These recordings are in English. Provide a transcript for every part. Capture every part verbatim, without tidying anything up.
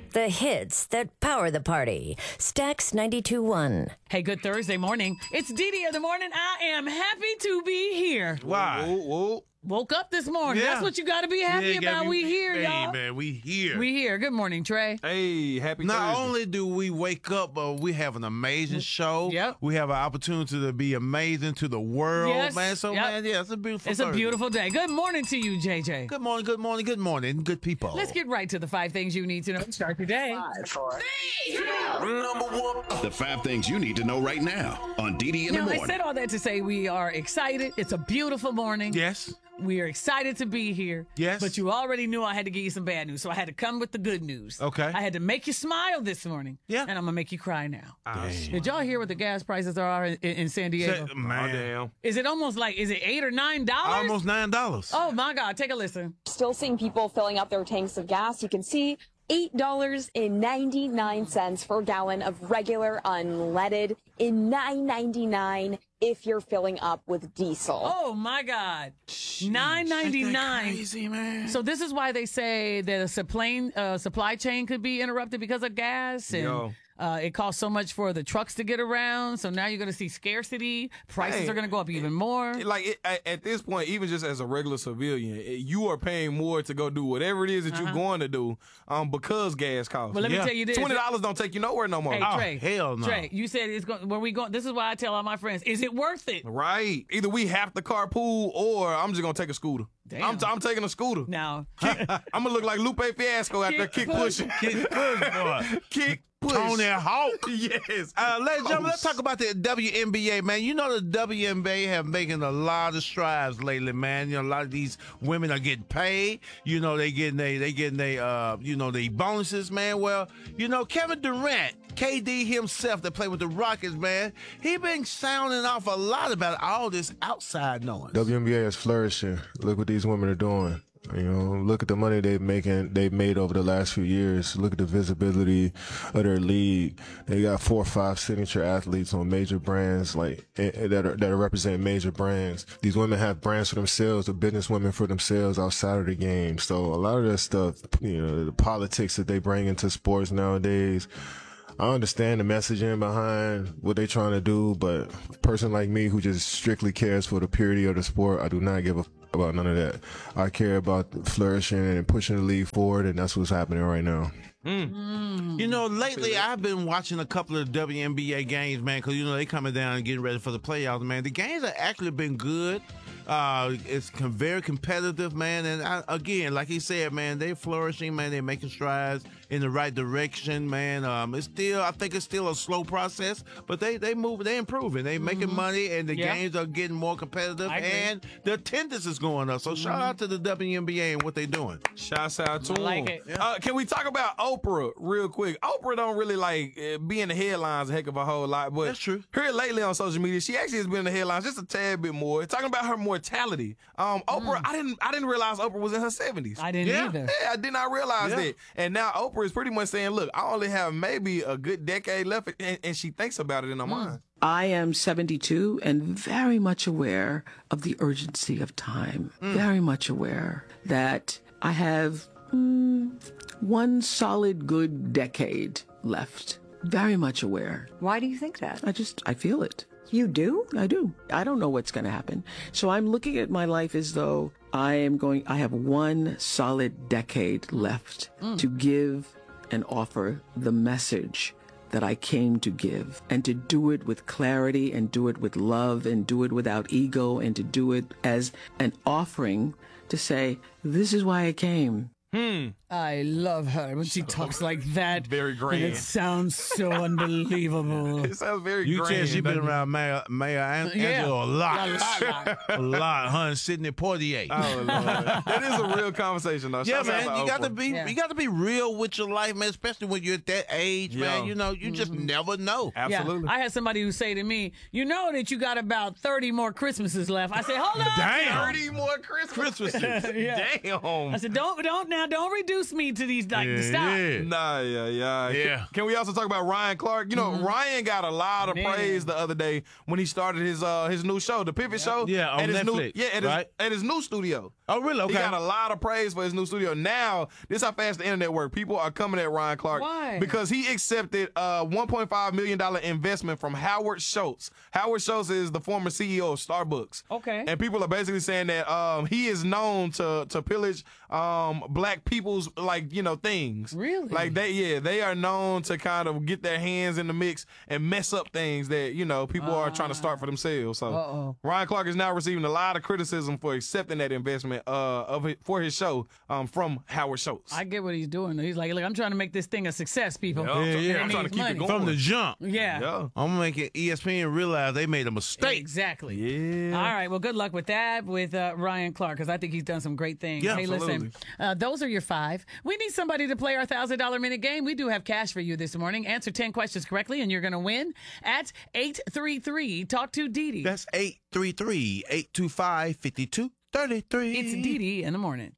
The hits that power the party. Stax ninety-two point one. Hey, good Thursday morning. It's Dee Dee of the morning. I am happy to be here. Why? Whoa, whoa. Woke up this morning. Yeah. That's what you got to be happy Yeah, about. gotta be- We here, hey, y'all. man, we here. We here. Good morning, Trey. Hey, happy Not Thursday. only do we wake up, but we have an amazing show. Yep. We have an opportunity to be amazing to the world, Yes. man. So, Yep. man, yeah, it's a beautiful It's a Thursday. beautiful day. Good morning to you, J J. Good morning, good morning, good morning, good people. Let's get right to the five things you need to know to start your day. The five things you need to know right now on Dee Dee in Now, the I morning. said all that to say we are excited. It's a beautiful morning. Yes. We are excited to be here. Yes. But you already knew I had to give you some bad news, so I had to come with the good news. Okay. I had to make you smile this morning. Yeah. And I'm going to make you cry now. Ah, Did y'all hear what the gas prices are in, in San Diego? Say- man, Oh, damn. Is it almost like, is it eight or nine dollars? almost nine dollars. Oh, my God. Take a listen. Still seeing people filling up their tanks of gas. You can see eight dollars and ninety-nine cents for a gallon of regular unleaded and nine ninety-nine if you're filling up with diesel. Oh, my God. nine ninety-nine. Crazy, man. So this is why they say that a supply, uh, supply chain could be interrupted because of gas. And Yo. uh, it costs so much for the trucks to get around. So now you're going to see scarcity. Prices Hey. are going to go up even more. Like it, at, at this point, even just as a regular civilian, it- you are paying more to go do whatever it is that you're going to do, um, because gas costs. But let me Yeah. tell you this. Twenty dollars don't take you nowhere no more. Hey, Oh, Trey. hell no. Trey, you said it's going. Where we going? This is why I tell all my friends: is it worth it? Right. Either we have to carpool or I'm just gonna take a scooter. Damn. I'm, t- I'm taking a scooter. Now, I'm gonna look like Lupe Fiasco out there Kick kick push. pushing. Kick push, boy. Kick push. Tony Hawk. Yes. Uh, ladies and gentlemen, let's Oh, talk about the W N B A, man. You know the W N B A have making a lot of strides lately, man. You know, a lot of these women are getting paid. You know, they getting they they getting they uh you know the bonuses, man. Well, you know, Kevin Durant, K D himself that played with the Rockets, man, he been sounding off a lot about all this outside noise. W N B A is flourishing. Look what these women are doing. You know, look at the money they've making they've made over the last few years. Look at the visibility of their league. They got four or five signature athletes on major brands, like eh, eh, that are that are representing major brands. These women have brands for themselves, the business women for themselves outside of the game. So a lot of that stuff, you know, the politics that they bring into sports nowadays. I understand the messaging behind what they're trying to do, but a person like me who just strictly cares for the purity of the sport, I do not give a f- about none of that. I care about flourishing and pushing the league forward, and that's what's happening right now. You know, lately I've been watching a couple of W N B A games, man, because, you know, they coming down and getting ready for the playoffs, man. The games have actually been good. Uh, it's com- very competitive, man. And I, again, like he said, man, they're flourishing, man. They're making strides in the right direction, man. Um, it's still, I think it's still a slow process, but they they move, they improving, they making money, and the Yeah. games are getting more competitive, I agree. and the attendance is going up. So shout out to the W N B A and what they're doing. Shouts out to I like him. it. Uh, can we talk about Oprah real quick? Oprah don't really like uh, be in the headlines a heck of a whole lot, but That's true. Here lately on social media, she actually has been in the headlines just a tad bit more, talking about her mortality. Um, Oprah, I didn't, I didn't realize Oprah was in her seventies. I didn't Yeah. either. Yeah, I did not realize Yeah. that. And now Oprah is pretty much saying, look, I only have maybe a good decade left, and, and she thinks about it in her mind. I am seventy-two and very much aware of the urgency of time. Very much aware that I have mm, one solid good decade left. Very much aware. Why do you think that? I just, I feel it. You do? I do. I don't know what's going to happen. So I'm looking at my life as though I am going, I have one solid decade left to give and offer the message that I came to give, and to do it with clarity, and do it with love, and do it without ego, and to do it as an offering to say, this is why I came. I love her when she talks like that. Very grand. And it sounds so unbelievable. It sounds very You grand. tell she been doesn't it? around Mayor, Mayor An- Yeah. Angela a lot. A lot, a lot, huh? And Sidney Poitier. Oh, Lord. That is a real conversation, though. yeah, Shouts out man, to you got to Oprah. be Yeah. you got to be real with your life, man. Especially when you're at that age, man. Yeah. You know, you just never know. Absolutely. Yeah, I had somebody who say to me, "You know that you got about thirty more Christmases left." I said, "Hold on." Damn. thirty more Christmas. Christmases. Yeah. Damn. I said, "Don't, don't now." now. Don't reduce me to these, like, Yeah, stop. yeah. Nah, yeah, yeah. Yeah. Can, can we also talk about Ryan Clark? You know, Mm-hmm. Ryan got a lot of Man. praise the other day when he started his uh his new show, The Pivot Show. Yeah, on at his New, Netflix, yeah, at, right? his, at his new studio. Oh, really? Okay. He got a lot of praise for his new studio. Now, this is how fast the internet works. People are coming at Ryan Clark Why? because he accepted a one point five million dollars investment from Howard Schultz. Howard Schultz is the former C E O of Starbucks. Okay. And people are basically saying that um, he is known to to pillage um, black people's, like, you know, things. Really? Like, they, yeah, they are known to kind of get their hands in the mix and mess up things that, you know, people are trying to start for themselves. So Uh-oh. Ryan Clark is now receiving a lot of criticism for accepting that investment uh, of it, for his show um, from Howard Schultz. I get what he's doing. He's like, look, I'm trying to make this thing a success, people. Yeah, I'm Yeah, try- yeah. I'm trying to Needs keep money. it going. From the jump. Yeah. Yeah. I'm making E S P N realize they made a mistake. Exactly. Yeah. All right. Well, good luck with that with uh, Ryan Clark, because I think he's done some great things. Yeah, hey, absolutely. listen, uh, those are your five. We need somebody to play our one thousand dollars minute game. We do have cash for you this morning. Answer ten questions correctly, and you're going to win at eight three three. Talk to Dee Dee. That's eight three three, eight two five, five two three three. It's Dee Dee in the morning.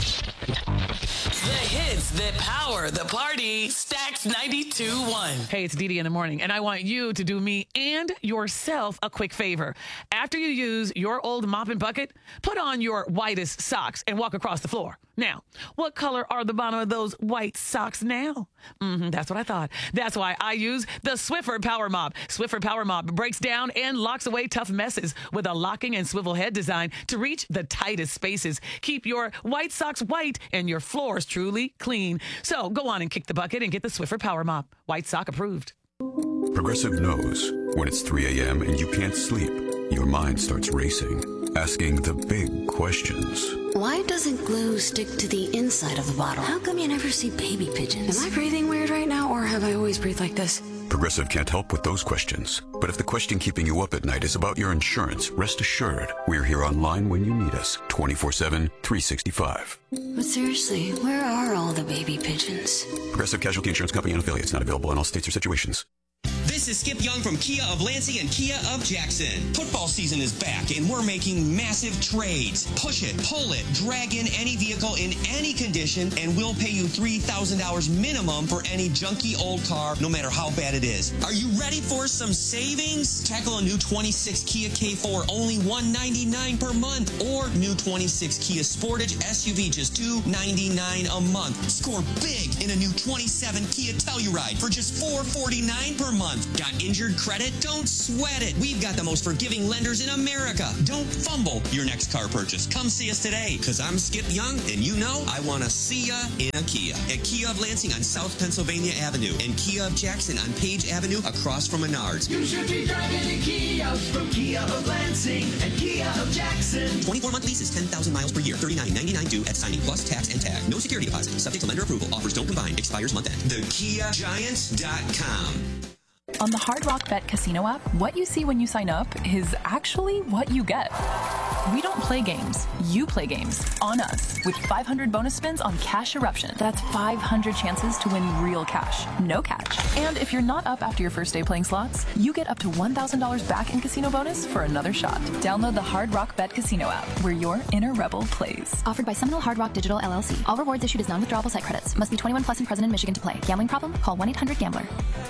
The hits that power the party. Stacks ninety-two point one. Hey, it's Dee Dee in the morning, and I want you to do me and yourself a quick favor. After you use your old mop and bucket, put on your whitest socks and walk across the floor. Now, what color are the bottom of those white socks now? Mm-hmm, that's what I thought. That's why I use the Swiffer Power Mop. Swiffer Power Mop breaks down and locks away tough messes with a locking and swivel head design to reach the tightest spaces. Keep your white socks white and your floors truly clean. So go on and kick the bucket and get the Swiffer Power Mop. White sock approved. Progressive knows when it's three a.m. and you can't sleep, your mind starts racing, asking the big questions. Why doesn't glue stick to the inside of the bottle? How come you never see baby pigeons? Am I breathing weird right now, or have I always breathed like this? Progressive can't help with those questions. But if the question keeping you up at night is about your insurance, rest assured, we're here online when you need us, twenty-four seven, three sixty-five. But seriously, where are all the baby pigeons? Progressive Casualty Insurance Company and affiliates, not available in all states or situations. This is Skip Young from Kia of Lansing and Kia of Jackson. Football season is back, and we're making massive trades. Push it, pull it, drag in any vehicle in any condition, and we'll pay you three thousand dollars minimum for any junky old car, no matter how bad it is. Are you ready for some savings? Tackle a new twenty-six Kia K four, only one hundred ninety-nine dollars per month, or new twenty-six Kia Sportage S U V, just two hundred ninety-nine dollars a month. Score big in a new twenty-seven Kia Telluride for just four hundred forty-nine dollars per month. Got injured credit? Don't sweat it. We've got the most forgiving lenders in America. Don't fumble your next car purchase. Come see us today, because I'm Skip Young, and you know I want to see ya in a Kia. At Kia of Lansing on South Pennsylvania Avenue, and Kia of Jackson on Page Avenue across from Menards. You should be driving a Kia from Kia of Lansing and Kia of Jackson. twenty-four month leases, ten thousand miles per year, thirty-nine ninety-nine due at signing, plus tax and tag. No security deposit. Subject to lender approval. Offers don't combine. Expires month end. the kia giants dot com. On the Hard Rock Bet Casino app, what you see when you sign up is actually what you get. We don't play games. You play games on us with five hundred bonus spins on Cash Eruption. That's five hundred chances to win real cash, no catch. And if you're not up after your first day playing slots, you get up to one thousand dollars back in casino bonus for another shot. Download the Hard Rock Bet Casino app, where your inner rebel plays. Offered by Seminole Hard Rock Digital L L C. All rewards issued as non-withdrawable site credits. Must be twenty-one plus and present in Michigan to play. Gambling problem? Call one eight hundred gambler.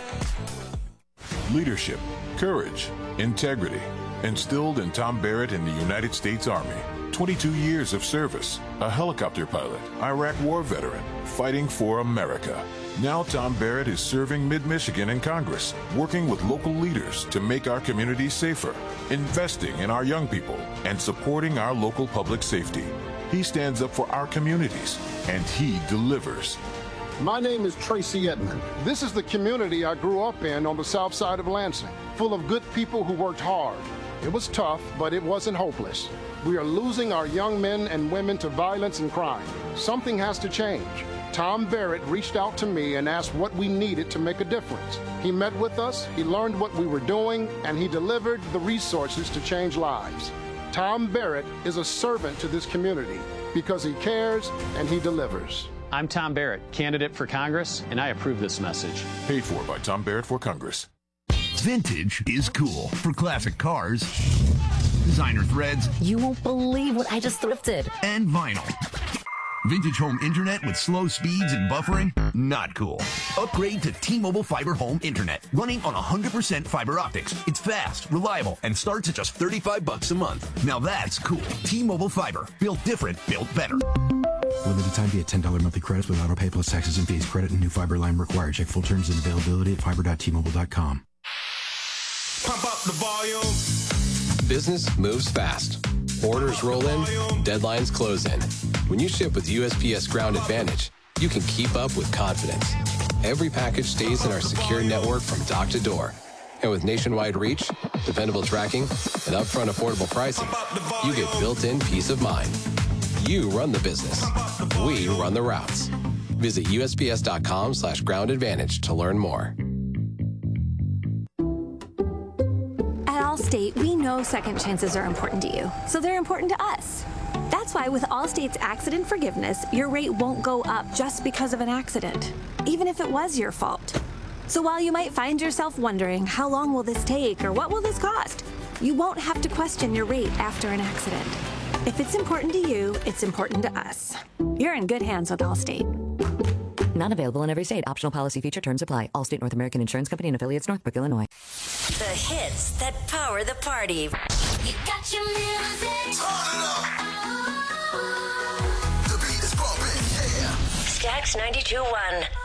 Leadership, courage, integrity, instilled in Tom Barrett in the United States Army. twenty-two years of service, a helicopter pilot, Iraq war veteran, fighting for America. Now Tom Barrett is serving mid-Michigan in Congress, working with local leaders to make our communities safer, investing in our young people, and supporting our local public safety. He stands up for our communities, and he delivers. My name is Tracy Edmond. This is the community I grew up in on the south side of Lansing, full of good people who worked hard. It was tough, but it wasn't hopeless. We are losing our young men and women to violence and crime. Something has to change. Tom Barrett reached out to me and asked what we needed to make a difference. He met with us, he learned what we were doing, and he delivered the resources to change lives. Tom Barrett is a servant to this community because he cares and he delivers. I'm Tom Barrett, candidate for Congress, and I approve this message. Paid for by Tom Barrett for Congress. Vintage is cool. For classic cars, designer threads. You won't believe what I just thrifted. And vinyl. Vintage home internet with slow speeds and buffering? Not cool. Upgrade to T-Mobile Fiber Home Internet, running on one hundred percent fiber optics. It's fast, reliable, and starts at just thirty-five bucks a month. Now that's cool. T-Mobile Fiber. Built different, built better. Limited time via ten dollars monthly credits with auto pay plus taxes and fees. Credit and new fiber line required. Check full terms and availability at fiber dot t mobile dot com. Pump up the volume. Business moves fast. Orders roll in, deadlines close in. When you ship with U S P S Ground Advantage, you can keep up with confidence. Every package stays in our secure network from dock to door. And with nationwide reach, dependable tracking, and upfront affordable pricing, you get built-in peace of mind. You run the business. We run the routes. Visit U S P S dot com slash ground advantage to learn more. At Allstate, we know second chances are important to you, so they're important to us. That's why with Allstate's accident forgiveness, your rate won't go up just because of an accident, even if it was your fault. So while you might find yourself wondering, how long will this take or what will this cost? You won't have to question your rate after an accident. If it's important to you, it's important to us. You're in good hands with Allstate. Not available in every state. Optional policy feature terms apply. Allstate North American Insurance Company and affiliates, Northbrook, Illinois. The hits that power the party. You got your music. Turn it up. The beat is bumping, yeah. Stax ninety-two point one.